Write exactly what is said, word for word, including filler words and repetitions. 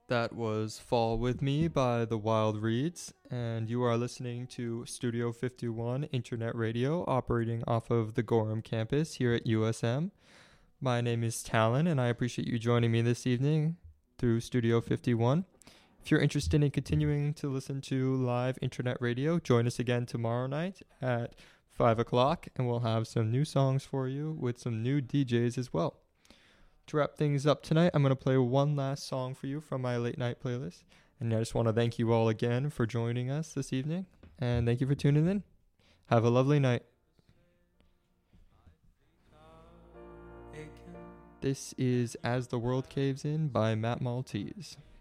That was Fall With Me by The Wild Reeds, and you are listening to Studio fifty-one Internet Radio operating off of the Gorham campus here at U S M. My name is Talon, and I appreciate you joining me this evening through Studio fifty-one. If you're interested in continuing to listen to live Internet Radio, join us again tomorrow night at five o'clock, and we'll have some new songs for you with some new D Js as well. To wrap things up tonight, I'm going to play one last song for you from my late night playlist. And I just want to thank you all again for joining us this evening. And thank you for tuning in. Have a lovely night. This is As the World Caves In by Matt Maltese.